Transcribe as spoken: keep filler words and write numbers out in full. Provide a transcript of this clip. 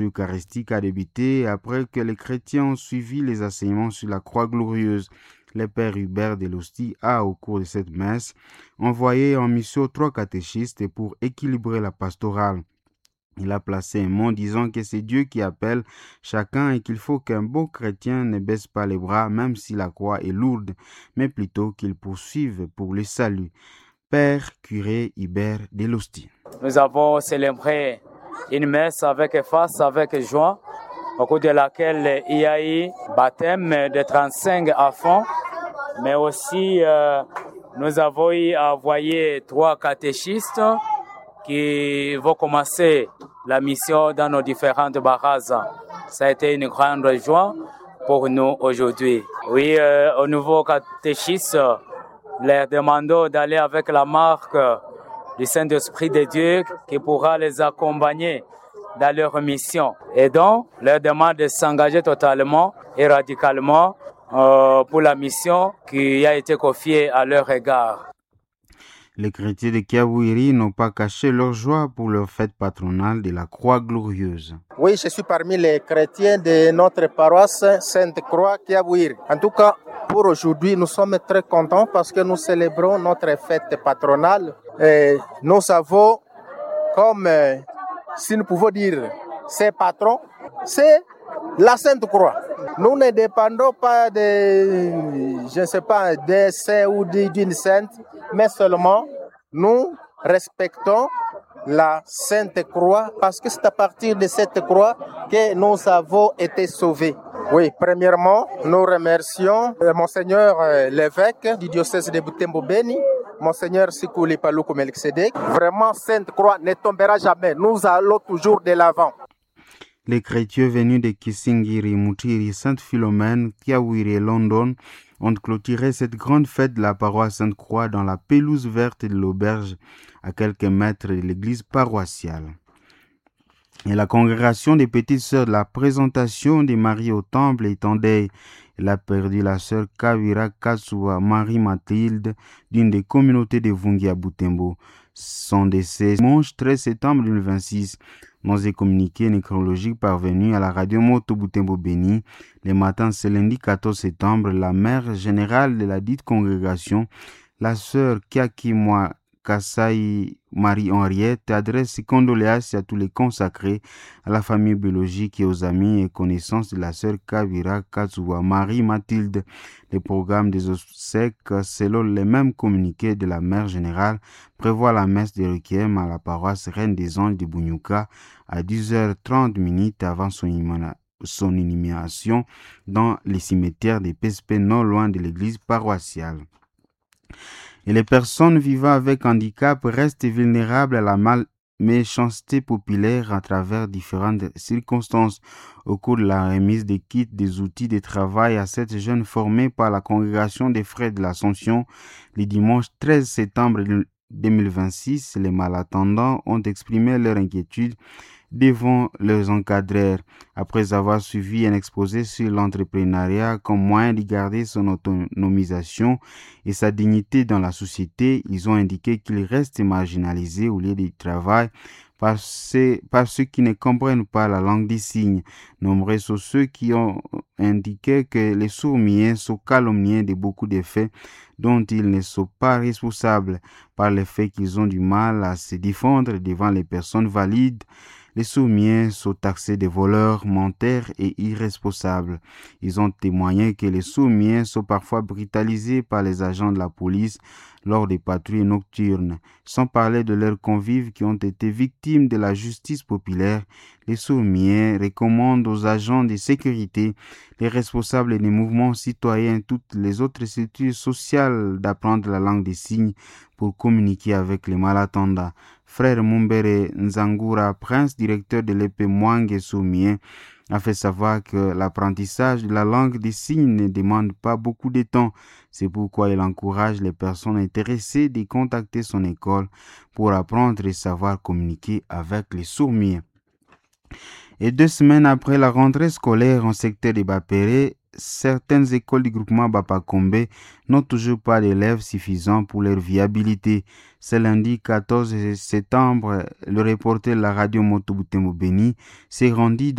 L'Eucharistique a débuté après que les chrétiens ont suivi les enseignements sur la croix glorieuse. Le père Hubert Delosty a, au cours de cette messe, envoyé en mission trois catéchistes pour équilibrer la pastorale. Il a placé un mot disant que c'est Dieu qui appelle chacun et qu'il faut qu'un bon chrétien ne baisse pas les bras même si la croix est lourde, mais plutôt qu'il poursuive pour le salut. Père curé Hubert Delosty. Nous avons célébré une messe avec efface, avec joie, au cours de laquelle il y a eu baptême de trente-cinq enfants, mais aussi euh, nous avons eu envoyé trois catéchistes qui vont commencer la mission dans nos différentes barases. Ça a été une grande joie pour nous aujourd'hui. Oui, euh, au nouveau catéchistes, leur demandons d'aller avec la marque du Saint-Esprit de Dieu qui pourra les accompagner dans leur mission. Et donc, leur demande de s'engager totalement et radicalement euh, pour la mission qui a été confiée à leur égard. Les chrétiens de Kiawiri n'ont pas caché leur joie pour leur fête patronale de la Croix glorieuse. Oui, je suis parmi les chrétiens de notre paroisse Sainte-Croix Kiawiri. En tout cas, pour aujourd'hui, nous sommes très contents parce que nous célébrons notre fête patronale. Et nous avons, comme euh, si nous pouvons dire, ces patrons, c'est la Sainte-Croix. Nous ne dépendons pas de, je ne sais pas, d'un saint ou d'une sainte, mais seulement nous respectons la Sainte-Croix parce que c'est à partir de cette croix que nous avons été sauvés. Oui, premièrement, nous remercions Monseigneur l'évêque du diocèse de Butembo-Beni, Monseigneur Sikuli Paluku Melkisedek. Vraiment, Sainte-Croix ne tombera jamais. Nous allons toujours de l'avant. Les chrétiens venus de Kisingiri, Mutiri, Sainte-Philomène, Kiawiri et London ont clôturé cette grande fête de la paroisse Sainte-Croix dans la pelouse verte de l'auberge à quelques mètres de l'église paroissiale. Et la congrégation des petites sœurs de la présentation des Marie au temple est en deuil. Elle a perdu la sœur Kavira Katsua Marie-Mathilde d'une des communautés de Vungi à Butembo. Son décès dimanche treize septembre deux mille vingt-six. Dans un communiqué nécrologique parvenu à la radio Moto Butembo Béni, le matin ce lundi quatorze septembre, la mère générale de la dite congrégation, la sœur Kiakimwa Kasai Marie-Henriette, adresse ses condoléances à tous les consacrés, à la famille biologique et aux amis et connaissances de la sœur Kavira Katsua Marie-Mathilde. Le programme des obsèques, selon les mêmes communiqués de la mère générale, prévoit la messe de requiem à la paroisse Reine des Anges de Bunyuka à dix heures trente minutes avant son imana- son inhumation dans les cimetières des P S P non loin de l'église paroissiale. Et les personnes vivant avec handicap restent vulnérables à la malméchanceté populaire à travers différentes circonstances. Au cours de la remise des kits des outils de travail à sept jeunes formés par la congrégation des frères de l'Assomption, le dimanche treize septembre deux mille vingt-six, les malattendants ont exprimé leur inquiétude devant leurs encadreurs. Après avoir suivi un exposé sur l'entrepreneuriat comme moyen de garder son autonomisation et sa dignité dans la société, ils ont indiqué qu'ils restent marginalisés au lieu de travail par ceux, par ceux qui ne comprennent pas la langue des signes. Nombreux sont ceux qui ont indiqué que les sourds-muets sont calomniés de beaucoup de faits dont ils ne sont pas responsables par le fait qu'ils ont du mal à se défendre devant les personnes valides. Les sourds-muets sont taxés de voleurs, menteurs et irresponsables. Ils ont témoigné que les sourds-muets sont parfois brutalisés par les agents de la police lors des patrouilles nocturnes. Sans parler de leurs convives qui ont été victimes de la justice populaire, les sourds-muets recommandent aux agents de sécurité, les responsables des mouvements citoyens et toutes les autres structures sociales d'apprendre la langue des signes pour communiquer avec les malattendants. Frère Mumbere Nzangura, prince directeur de l'E P Mwange Soumien, a fait savoir que l'apprentissage de la langue des signes ne demande pas beaucoup de temps. C'est pourquoi il encourage les personnes intéressées de contacter son école pour apprendre et savoir communiquer avec les sourds-muets. Et deux semaines après la rentrée scolaire en secteur de Bapéré, certaines écoles du groupement Bapakombe n'ont toujours pas d'élèves suffisants pour leur viabilité. Ce lundi quatorze septembre, le reporter de la radio Moto Butembo Beni s'est rendu